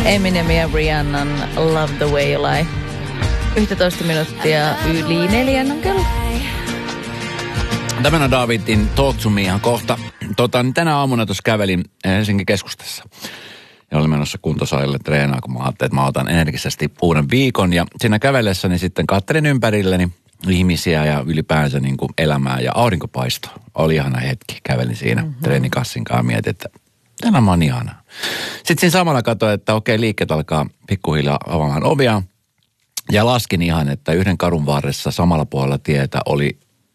Eminem ja Rihannan Love the Way You Lie. 11 minuuttia yli 4 on kello. Tämän on Davidin Talk to Me ihan kohta. Tänä aamuna tuossa kävelin Helsingin keskustassa. Ja olin menossa kuntosalille treenaa, kun mä ajattelin, että mä otan energisesti uuden viikon. Ja siinä kävellessäni sitten katselin ympärilleni ihmisiä ja ylipäänsä niin kuin elämää ja aurinkopaisto. Oli ihana hetki. Kävelin siinä treenikassin kanssa ja mietin, että tämä on ihanaa. Sitten siinä samalla katsoin, että okei, liikkeet alkaa pikkuhiljaa avaamaan ovia. Ja laskin ihan, että yhden kadun varressa samalla puolella tietä oli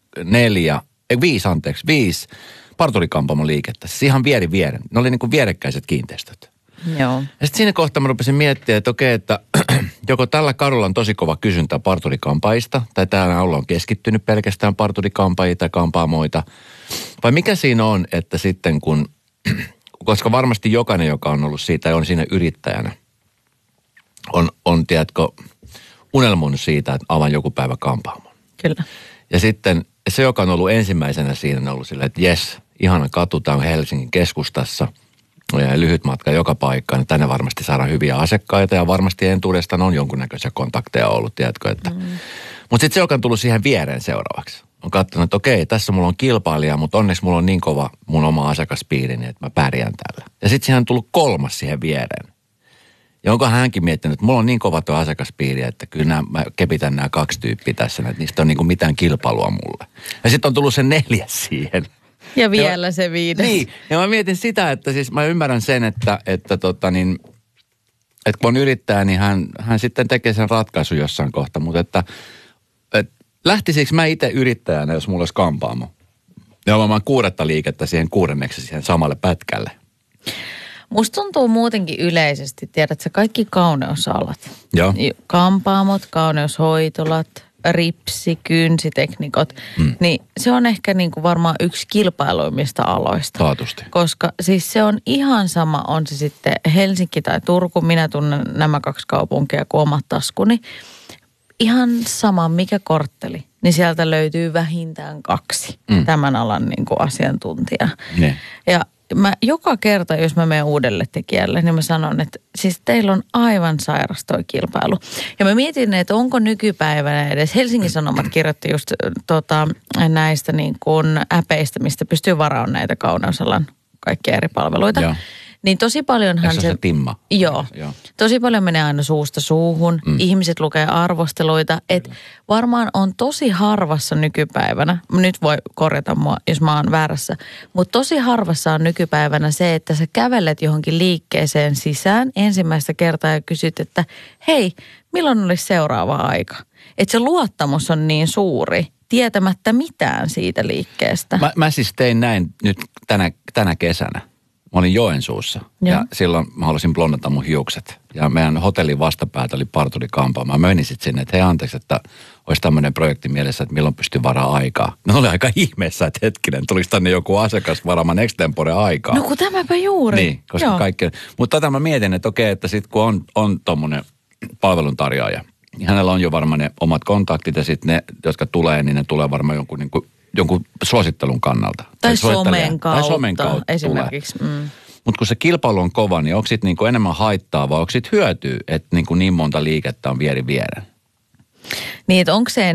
5 parturikampaamon liikettä. Siis ihan vieren. Ne oli niin kuin vierekkäiset kiinteistöt. Joo. Ja sitten siinä kohtaa mä rupesin miettimään, että okei, että joko tällä kadulla on tosi kova kysyntä parturikampaista, tai täällä on keskittynyt pelkästään parturikampaajia tai kampaamoita, vai mikä siinä on, että sitten koska varmasti jokainen, joka on ollut siitä ja on siinä yrittäjänä, on tiedätkö, unelmoinut siitä, että avaan joku päivä kampaamon. Kyllä. Ja sitten se, joka on ollut ensimmäisenä siinä, on ollut silleen, että jes, ihana katu, tämä on Helsingin keskustassa. Ja lyhyt matka joka paikkaan, niin tänne varmasti saadaan hyviä asiakkaita ja varmasti entuudestaan on jonkunnäköisiä kontakteja ollut, tiedätkö, että. Mutta sitten se, joka on tullut siihen viereen seuraavaksi, on katsonut, että okei, tässä mulla on kilpailija, mutta onneksi mulla on niin kova mun oma asiakaspiirini, että mä pärjään tällä. Ja sitten siihen on tullut kolmas siihen viereen. Ja onko hänkin miettinyt, että mulla on niin kova tuo asiakaspiiri, että kyllä mä kepitän nämä 2 tyyppiä tässä, että niistä on niin kuin mitään kilpailua mulle. Ja sitten on tullut se 4 siihen. Ja vielä se 5. Niin, ja mä mietin sitä, että siis mä ymmärrän sen, että kun on yrittäjä, niin hän sitten tekee sen ratkaisun jossain kohta, mutta että lähtisikö mä itse yrittäjänä, jos mulla olisi kampaamo? Ja mä 6 liikettä siihen 6 siihen samalle pätkälle. Musta tuntuu muutenkin yleisesti, tiedätkö, kaikki kauneusalat. Joo. Kampaamot, kauneushoitolat, ripsi, kynsiteknikot, niin se on ehkä niin kuin varmaan yksi kilpailuimmista aloista. Taatusti. Koska siis se on ihan sama, on se sitten Helsinki tai Turku, minä tunnen nämä 2 kaupunkia kuin omat taskuni. Ihan sama mikä kortteli, niin sieltä löytyy vähintään 2 tämän alan niin kuin asiantuntijaa. Ne. Ja mä joka kerta, jos mä menen uudelle tekijälle, niin mä sanon, että siis teillä on aivan sairas toi kilpailu. Ja mä mietin, että onko nykypäivänä edes, Helsingin Sanomat kirjoitti just näistä niin kuin äpeistä, mistä pystyy varaamaan näitä kauneusalan kaikkia eri palveluita. Joo. Niin tosi paljonhan se Timma. Joo. Tosi paljon menee aina suusta suuhun. Ihmiset lukee arvosteluita. Että varmaan on tosi harvassa nykypäivänä, nyt voi korjata mua, jos mä oon väärässä, mutta tosi harvassa on nykypäivänä se, että sä kävelet johonkin liikkeeseen sisään ensimmäistä kertaa ja kysyt, että hei, milloin olisi seuraava aika? Että se luottamus on niin suuri, tietämättä mitään siitä liikkeestä. Mä siis tein näin nyt tänä kesänä. Mä olin Joensuussa ja silloin mä halusin blondata mun hiukset. Ja meidän hotellin vastapäätä oli parturi-kampaamo. Mä menin sitten sinne, että hei anteeksi, että olisi tämmöinen projekti mielessä, että milloin pystyy varaa aikaa. No oli aika ihmeessä, että hetkinen, tuliko tänne joku asiakas varaamaan extempore aikaa. No kun tämäpä juuri. Niin, koska kaikki. Mutta mä mietin, että okei, että sitten kun on tommonen palveluntarjoaja, niin hänellä on jo varmaan ne omat kontaktit ja sitten ne, jotka tulee, niin ne tulee varmaan jonkun suosittelun kannalta. Tai somen kautta esimerkiksi. Mutta kun se kilpailu on kova, niin onko sitten niinku enemmän haittaa vai onko sitten hyötyä, että niin monta liikettä on vieren? Niin, että onko se